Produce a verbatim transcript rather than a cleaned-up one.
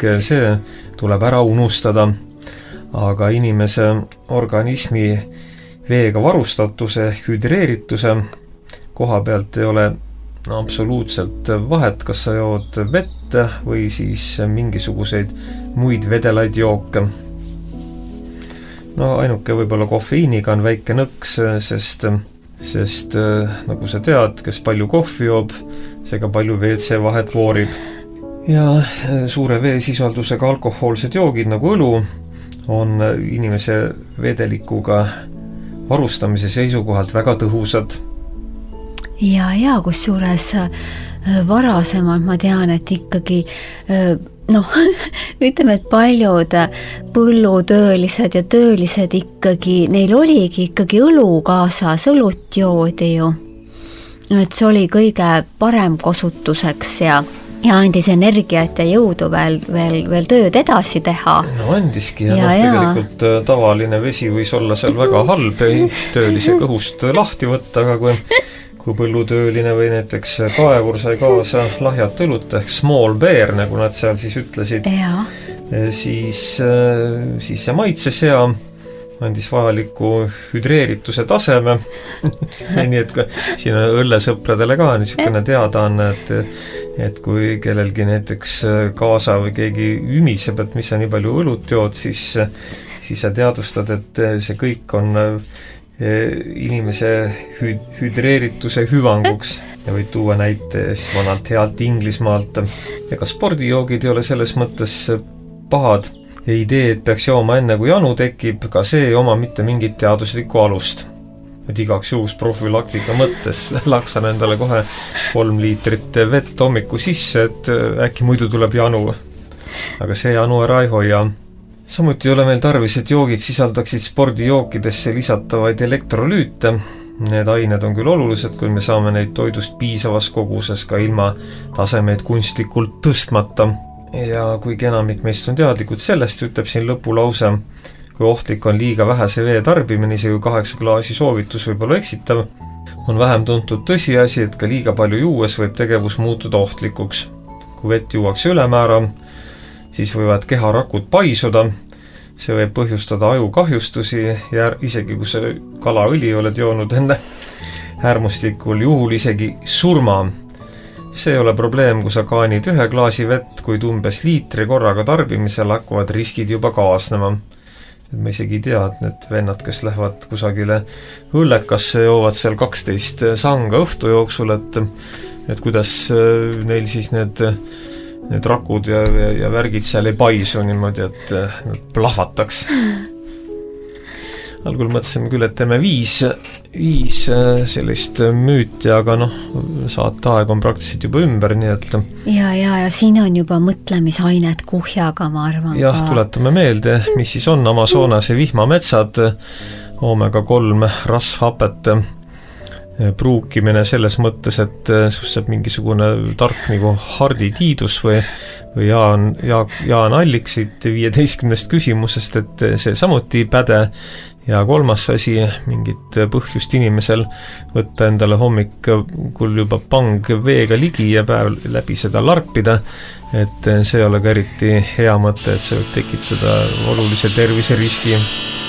kõike see tuleb ära unustada. Aga inimese organismi veega varustatuse, hüdreerituse koha pealt ei ole absoluutselt vahet, kas sa jood vett või siis mingisuguseid muid vedelaid jooke. No ainuke võib-olla kofeiiniga on väike nõks, sest sest nagu sa tead, kes palju kohvi joob, seega palju W C vahet voorib. Ja suure veesisaldusega alkohoolsed joogid nagu õlu on inimese vedelikuga varustamise seisukohalt väga tõhusad. Ja, ja kusjuures varasemalt ma tean, et ikkagi noh, ütleme, et paljud põllutöölised ja töölised ikkagi, neil oligi ikkagi õlu kaasas, õlut joodi ju. Et see oli kõige parem kosutuseks ja, ja andis energiat ja jõudu veel, veel, veel tööd edasi teha. No andiski ja, ja, no, tegelikult ja. Tavaline vesi võis olla seal väga halb, ei töölise kõhust lahti võtta, aga kui kui põllutööline või näiteks kaevur sai kaasa lahjat õlut ehk small beer, nagu nad seal siis ütlesid, ja. siis, siis see maitses hea, andis vajaliku hüdreerituse taseme. Nii et siin on õllesõpradele ka niisugune teada on, et, et kui kellelgi näiteks kaasa või keegi ümiseb, et mis sa nii palju õlut jood, siis, siis sa teadvustad, et see kõik on inimese hüd- hüdreerituse hüvanguks ja võid tuua näite vanalt healt Inglismaalt. Ega spordijoogid ei ole selles mõttes pahad. Idee, et peaks jooma enne kui janu tekib, ka see ei oma mitte mingit teaduslikku alust. Et igaks juhus profülaktika mõttes laksan endale kohe kolm liitrit vett hommiku sisse, et äkki muidu tuleb janu. Aga see janu ära ei hoia. Samuti ei ole meil tarvis, et joogid sisaldaksid spordijookidesse lisatavaid elektrolüüte. Need ained on küll olulised, kui me saame neid toidust piisavas koguses ka ilma tasemeid kunstlikult tõstmata. Ja kuigi enamik meist on teadlikud sellest, ütleb siin lõpulause, kui ohtlik on liiga vähese vee tarbimine, isegi kaheksa klaasi soovitus võib olla eksitav, on vähem tuntud tõsiasi, et ka liiga palju juues võib tegevus muutuda ohtlikuks. Kui vett juuakse ülemäära, siis võivad keharakud paisuda, see võib põhjustada ajukahjustusi ja isegi kui see kalaõli oled joonud enne äärmuslikul juhul isegi surma. See ei ole probleem, kui sa kaanid ühe klaasi vett, kuid umbes liitri korraga tarbimisel hakkavad riskid juba kaasnema. Et ma isegi ei tea, et need vennad, kes lähevad kusagile õllekasse, joovad seal kaksteist sanga õhtu jooksul, et, et kuidas neil siis need need rakud ja, ja, ja värgid seal ei paisu niimoodi, et nad plahvataks. Algul mõtlesime küll, et teeme viis, viis sellist müüti, aga noh, saate aeg on praktiliselt juba ümber, nii et... Ja, ja, ja siin on juba mõtlemisainet kuhjaga, ma arvan. Jah, ka... tuletame meelde, mis siis on Amazonase vihmametsad, oomega kolm rasvhapet, pruukimine selles mõttes, et sus saab mingisugune tark nagu Hardi Tiidus või, või Jaan, Jaan, Jaan Alliksit viieteistkümnest küsimusest, et see samuti päde. Ja kolmas asi, mingit põhjust inimesel võtta endale hommikul juba pang veega ligi ja päev läbi seda larpida, et see ei ole ka eriti hea mõte, et see võib tekitada olulise terviseriski.